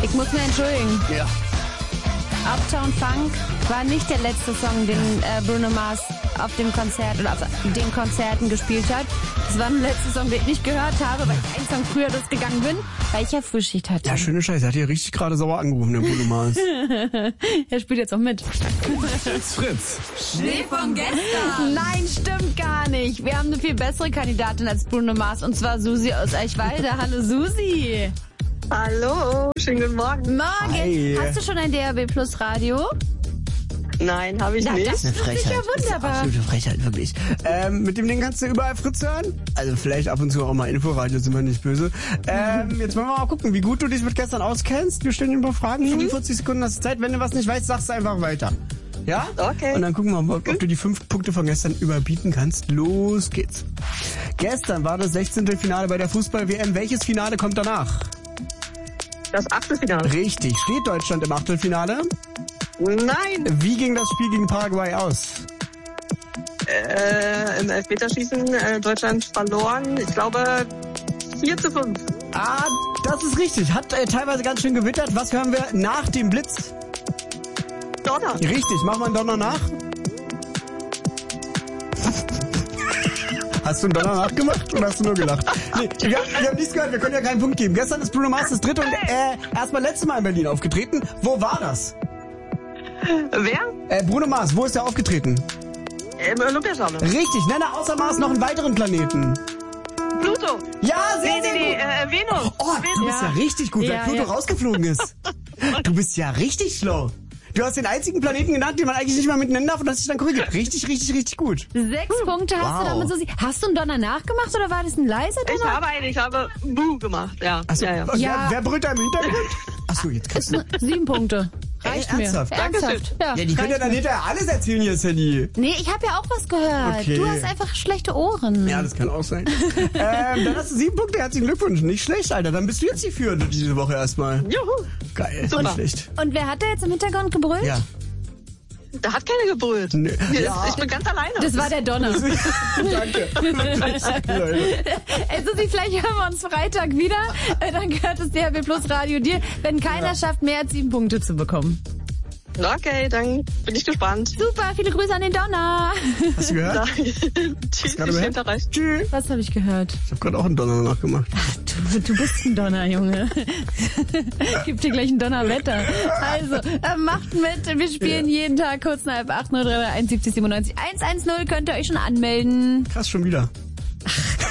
Ich muss mir entschuldigen. Ja. Uptown Funk war nicht der letzte Song, den Bruno Mars auf dem Konzert oder auf den Konzerten gespielt hat. Das war der letzte Song, den ich nicht gehört habe, weil ich einen Song früher losgegangen bin, weil ich ja Frühschicht hatte. Ja, schöne Scheiße. Hat hier richtig gerade sauer angerufen, der Bruno Mars. Er spielt jetzt auch mit. Fritz. Schnee von gestern. Nein, stimmt gar nicht. Wir haben eine viel bessere Kandidatin als Bruno Mars, und zwar Susi aus Eichwalde. Hallo Susi. Hallo, schönen guten Morgen. Morgen. Hi. Hast du schon ein DRB Plus Radio? Nein, habe ich nicht. Das ist ja wunderbar. Absolute Frechheit, wirklich. Mit dem Ding kannst du überall Fritz hören. Also vielleicht ab und zu auch mal Inforadio, sind wir nicht böse. Jetzt wollen wir mal gucken, wie gut du dich mit gestern auskennst. Wir stellen dir ein paar Fragen, 45 Sekunden hast du Zeit. Wenn du was nicht weißt, sagst du einfach weiter. Ja? Okay. Und dann gucken wir mal, ob du die 5 Punkte von gestern überbieten kannst. Los geht's. Gestern war das 16. Finale bei der Fußball-WM. Welches Finale kommt danach? Das Achtelfinale. Richtig. Steht Deutschland im Achtelfinale? Nein. Wie ging das Spiel gegen Paraguay aus? Im Elfmeterschießen Deutschland verloren. Ich glaube 4:5. Ah, das ist richtig. Hat teilweise ganz schön gewittert. Was hören wir nach dem Blitz? Donner. Richtig. Machen wir einen Donner nach? Hast du einen Donner nachgemacht oder hast du nur gelacht? Nee, wir haben nichts gehört. Wir können ja keinen Punkt geben. Gestern ist Bruno Mars das dritte und erstmal letztes Mal in Berlin aufgetreten. Wo war das? Wer? Bruno Mars, wo ist er aufgetreten? Im Olympiastadion. Richtig. Nenne außer Mars noch einen weiteren Planeten. Pluto. Ja, sehr gut. Venus. Oh, du bist ja richtig gut, weil Pluto rausgeflogen ist. Du bist ja richtig schlau. Du hast den einzigen Planeten genannt, den man eigentlich nicht mal miteinander darf, und hast dich dann korrigiert. Richtig, richtig, richtig gut. 6 Punkte hast du damit, Susi. Hast du einen Donner nachgemacht oder war das ein leiser Donner? Ich habe Buh gemacht, ja. Achso, ja. Wer brüllt da im Hintergrund? Achso, jetzt kriegst du... 7 Punkte. Reicht mir. Ernsthaft? Ernsthaft. Ja, die können ja dann hinterher alles erzählen hier, Sandy. Nee, ich habe ja auch was gehört. Okay. Du hast einfach schlechte Ohren. Ja, das kann auch sein. Dann hast du 7 Punkte, herzlichen Glückwunsch. Nicht schlecht, Alter. Dann bist du jetzt die Führende diese Woche erstmal. Juhu. Geil, Super. nicht schlecht. Und wer hat da jetzt im Hintergrund gebrüllt? Ja. Da hat keiner gebrüllt. Nee. Ja. Ich bin ganz alleine. Das war der Donner. Danke. Leute. Ey, Susi, vielleicht hören wir uns Freitag wieder. Dann gehört das DRB Plus Radio dir, wenn keiner schafft, mehr als 7 Punkte zu bekommen. Okay, dann bin ich gespannt. Super, viele Grüße an den Donner. Hast du gehört? Tschüss, gerade gehört? Tschüss. Was habe ich gehört? Ich habe gerade auch einen Donner nachgemacht. Du bist ein Donner, Junge. Gib dir gleich ein Donnerwetter. Also, macht mit. Wir spielen jeden Tag kurz nach 8:03 71 97 110. Könnt ihr euch schon anmelden. Krass, schon wieder. Ach,